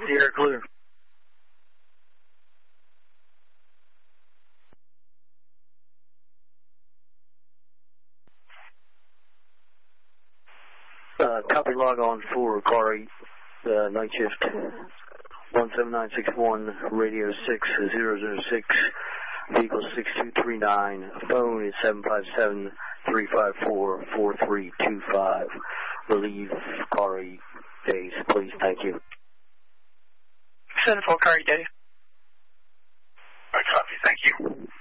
Sierra clear. Copy log on for car 8, night shift, 17961, radio 6006, vehicle 6239, phone is 757-354-4325. Relieve car 8 days, please, thank you. Send for car 8 days. I copy, thank you.